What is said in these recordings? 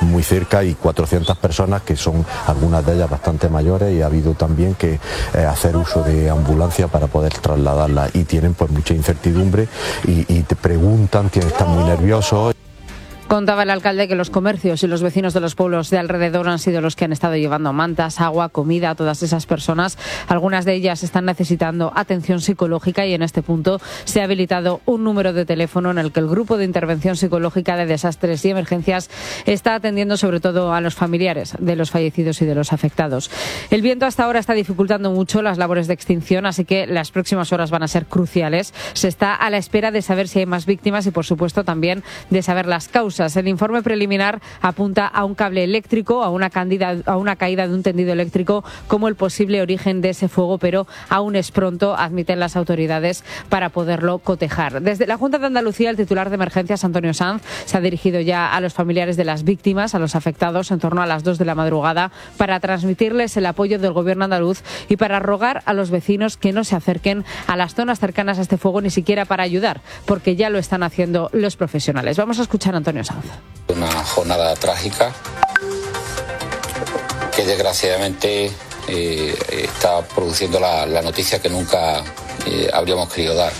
muy cerca y 400 personas que son algunas de ellas bastante mayores y ha habido también que hacer uso de ambulancia para poder trasladarlas y tienen pues mucha incertidumbre y te preguntan, están muy nerviosos. Contaba el alcalde que los comercios y los vecinos de los pueblos de alrededor han sido los que han estado llevando mantas, agua, comida a todas esas personas. Algunas de ellas están necesitando atención psicológica y en este punto se ha habilitado un número de teléfono en el que el Grupo de Intervención Psicológica de Desastres y Emergencias está atendiendo sobre todo a los familiares de los fallecidos y de los afectados. El viento hasta ahora está dificultando mucho las labores de extinción, así que las próximas horas van a ser cruciales. Se está a la espera de saber si hay más víctimas y, por supuesto, también de saber las causas. El informe preliminar apunta a un cable eléctrico, a una caída de un tendido eléctrico como el posible origen de ese fuego, pero aún es pronto, admiten las autoridades, para poderlo cotejar. Desde la Junta de Andalucía, el titular de Emergencias, Antonio Sanz, se ha dirigido ya a los familiares de las víctimas, a los afectados, en torno a las 2 de la madrugada, para transmitirles el apoyo del Gobierno andaluz y para rogar a los vecinos que no se acerquen a las zonas cercanas a este fuego, ni siquiera para ayudar, porque ya lo están haciendo los profesionales. Vamos a escuchar a Antonio Sanz. Una jornada trágica que desgraciadamente está produciendo la noticia que nunca habríamos querido dar.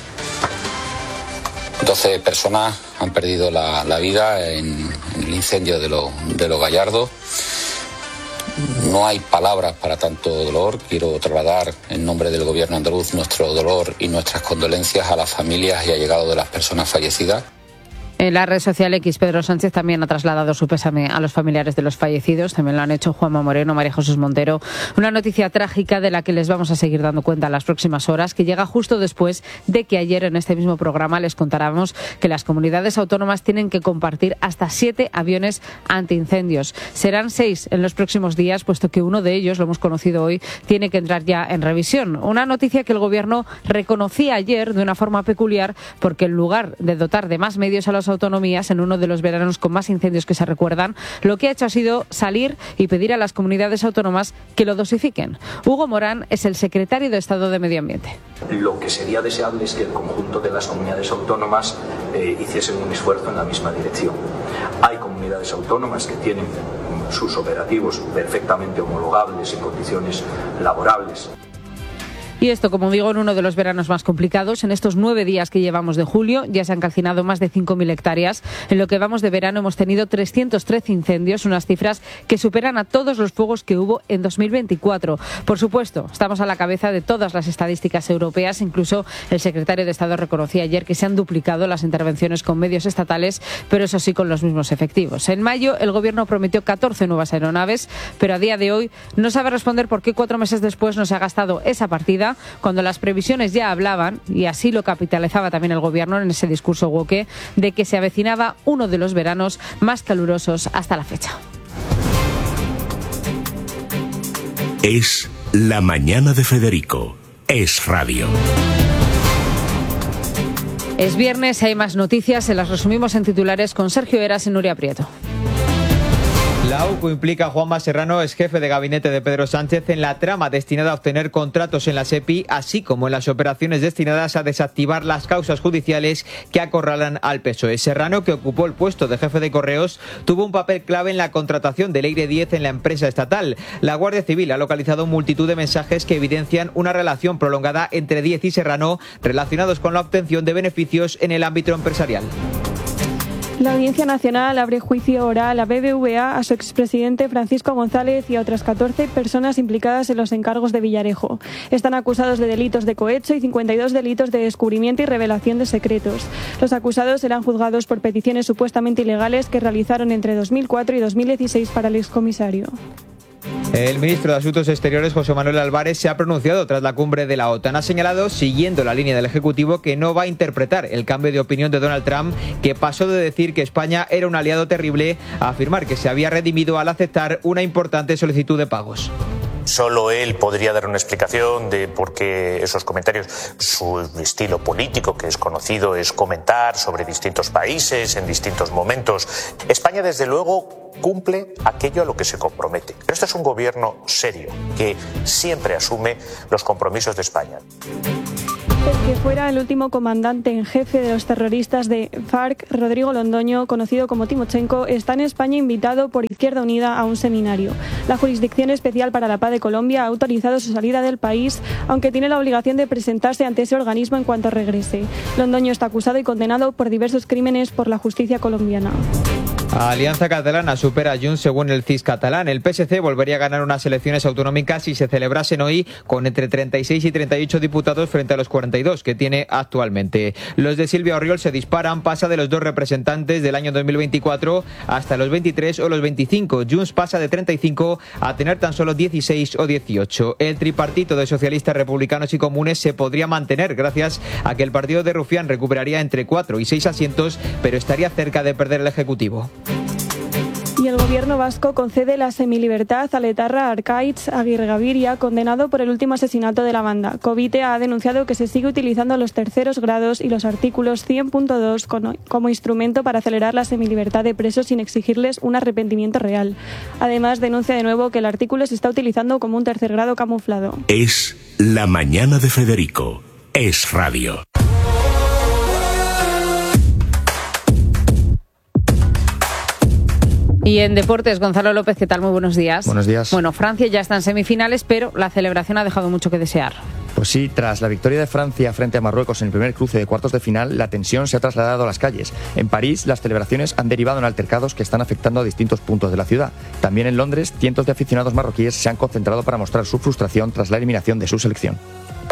12 personas han perdido la vida en el incendio de Los Gallardos. No hay palabras para tanto dolor. Quiero trasladar en nombre del Gobierno andaluz nuestro dolor y nuestras condolencias a las familias y allegados de las personas fallecidas. En la red social X, Pedro Sánchez también ha trasladado su pésame a los familiares de los fallecidos. También lo han hecho Juanma Moreno, María Jesús Montero. Una noticia trágica de la que les vamos a seguir dando cuenta en las próximas horas, que llega justo después de que ayer en este mismo programa les contáramos que las comunidades autónomas tienen que compartir hasta 7 aviones antiincendios. Serán 6 en los próximos días, puesto que uno de ellos, lo hemos conocido hoy, tiene que entrar ya en revisión. Una noticia que el Gobierno reconocía ayer de una forma peculiar, porque en lugar de dotar de más medios a los autonomías en uno de los veranos con más incendios que se recuerdan, lo que ha hecho ha sido salir y pedir a las comunidades autónomas que lo dosifiquen. Hugo Morán es el secretario de Estado de Medio Ambiente. Lo que sería deseable es que el conjunto de las comunidades autónomas hiciesen un esfuerzo en la misma dirección. Hay comunidades autónomas que tienen sus operativos perfectamente homologables en condiciones laborables. Y esto, como digo, en uno de los veranos más complicados. En estos 9 días que llevamos de julio ya se han calcinado más de 5.000 hectáreas. En lo que vamos de verano hemos tenido 313 incendios, unas cifras que superan a todos los fuegos que hubo en 2024. Por supuesto, estamos a la cabeza de todas las estadísticas europeas. Incluso el secretario de Estado reconocía ayer que se han duplicado las intervenciones con medios estatales, pero eso sí, con los mismos efectivos. En mayo el Gobierno prometió 14 nuevas aeronaves, pero a día de hoy no sabe responder por qué 4 meses después no se ha gastado esa partida, cuando las previsiones ya hablaban, y así lo capitalizaba también el Gobierno en ese discurso woke, de que se avecinaba uno de los veranos más calurosos hasta la fecha. Es la mañana de Federico. Es radio. Es viernes, hay más noticias, se las resumimos en titulares con Sergio Eras y Nuria Prieto. La UCO implica a Juanma Serrano, ex jefe de gabinete de Pedro Sánchez, en la trama destinada a obtener contratos en la SEPI, así como en las operaciones destinadas a desactivar las causas judiciales que acorralan al PSOE. Serrano, que ocupó el puesto de jefe de Correos, tuvo un papel clave en la contratación del Eire 10 en la empresa estatal. La Guardia Civil ha localizado multitud de mensajes que evidencian una relación prolongada entre 10 y Serrano relacionados con la obtención de beneficios en el ámbito empresarial. La Audiencia Nacional abre juicio oral a BBVA, a su expresidente Francisco González y a otras 14 personas implicadas en los encargos de Villarejo. Están acusados de delitos de cohecho y 52 delitos de descubrimiento y revelación de secretos. Los acusados serán juzgados por peticiones supuestamente ilegales que realizaron entre 2004 y 2016 para el excomisario. El ministro de Asuntos Exteriores, José Manuel Álvarez, se ha pronunciado tras la cumbre de la OTAN. Ha señalado, siguiendo la línea del Ejecutivo, que no va a interpretar el cambio de opinión de Donald Trump, que pasó de decir que España era un aliado terrible a afirmar que se había redimido al aceptar una importante solicitud de pagos. Solo él podría dar una explicación de por qué esos comentarios. Su estilo político, que es conocido, es comentar sobre distintos países en distintos momentos. España, desde luego, cumple aquello a lo que se compromete. Pero este es un gobierno serio, que siempre asume los compromisos de España. El que fuera el último comandante en jefe de los terroristas de FARC, Rodrigo Londoño, conocido como Timochenko, está en España invitado por Izquierda Unida a un seminario. La Jurisdicción Especial para la Paz de Colombia ha autorizado su salida del país, aunque tiene la obligación de presentarse ante ese organismo en cuanto regrese. Londoño está acusado y condenado por diversos crímenes por la justicia colombiana. Alianza Catalana supera a Junts según el CIS catalán. El PSC volvería a ganar unas elecciones autonómicas si se celebrasen hoy con entre 36 y 38 diputados frente a los 42 que tiene actualmente. Los de Silvia Orriol se disparan, pasa de los 2 representantes del año 2024 hasta los 23 o los 25. Junts pasa de 35 a tener tan solo 16 o 18. El tripartito de socialistas, republicanos y comunes se podría mantener gracias a que el partido de Rufián recuperaría entre 4 y 6 asientos, pero estaría cerca de perder el Ejecutivo. Y el gobierno vasco concede la semilibertad al etarra Arkaitz Aguirre Gaviria, condenado por el último asesinato de la banda. Covite ha denunciado que se sigue utilizando los terceros grados y los artículos 100.2 como instrumento para acelerar la semilibertad de presos sin exigirles un arrepentimiento real. Además, denuncia de nuevo que el artículo se está utilizando como un tercer grado camuflado. Es la mañana de Federico. Es radio. Y en deportes, Gonzalo López, ¿qué tal? Muy buenos días. Buenos días. Bueno, Francia ya está en semifinales, pero la celebración ha dejado mucho que desear. Pues sí, tras la victoria de Francia frente a Marruecos en el primer cruce de cuartos de final, la tensión se ha trasladado a las calles. En París, las celebraciones han derivado en altercados que están afectando a distintos puntos de la ciudad. También en Londres, cientos de aficionados marroquíes se han concentrado para mostrar su frustración tras la eliminación de su selección.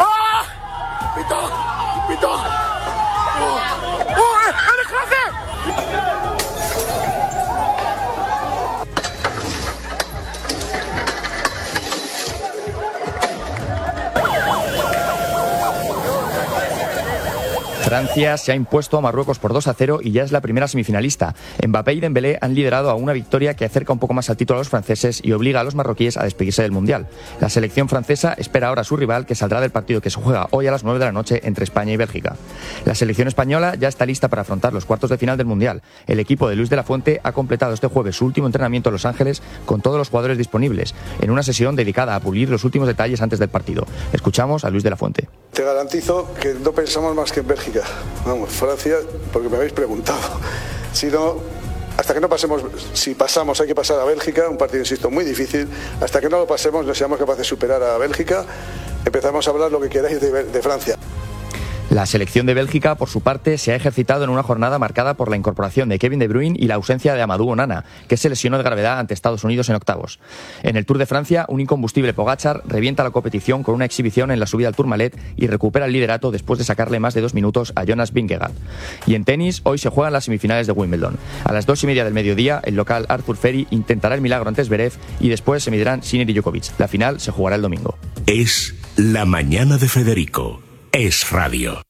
Francia se ha impuesto a Marruecos por 2-0 y ya es la primera semifinalista. Mbappé y Dembélé han liderado a una victoria que acerca un poco más al título a los franceses y obliga a los marroquíes a despedirse del Mundial. La selección francesa espera ahora a su rival, que saldrá del partido que se juega hoy a las 9 de la noche entre España y Bélgica. La selección española ya está lista para afrontar los cuartos de final del Mundial. El equipo de Luis de la Fuente ha completado este jueves su último entrenamiento en Los Ángeles con todos los jugadores disponibles, en una sesión dedicada a pulir los últimos detalles antes del partido. Escuchamos a Luis de la Fuente. Te garantizo que no pensamos más que en Bélgica. Vamos, Francia, porque me habéis preguntado. Si no, hasta que no pasemos, si pasamos hay que pasar a Bélgica, un partido, insisto, muy difícil. Hasta que no lo pasemos, no seamos capaces de superar a Bélgica, empezamos a hablar lo que queráis de Francia. La selección de Bélgica, por su parte, se ha ejercitado en una jornada marcada por la incorporación de Kevin De Bruyne y la ausencia de Amadou Onana, que se lesionó de gravedad ante Estados Unidos en octavos. En el Tour de Francia, un incombustible Pogačar revienta la competición con una exhibición en la subida al Tourmalet y recupera el liderato después de sacarle más de 2 minutos a Jonas Vingegaard. Y en tenis, hoy se juegan las semifinales de Wimbledon. A las 2:30 del mediodía, el local Arthur Ferry intentará el milagro ante Zverev y después se medirán Sinner y Djokovic. La final se jugará el domingo. Es la mañana de Federico. Es radio.